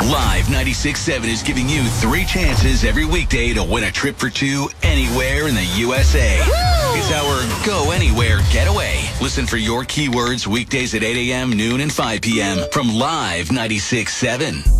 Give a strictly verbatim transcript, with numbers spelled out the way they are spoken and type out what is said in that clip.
Live ninety-six point seven is giving you three chances every weekday to win a trip for two anywhere in the U S A. Woo! It's our Go Anywhere Getaway. Listen for your keywords weekdays at eight a.m., noon, and five p.m. from Live ninety-six point seven.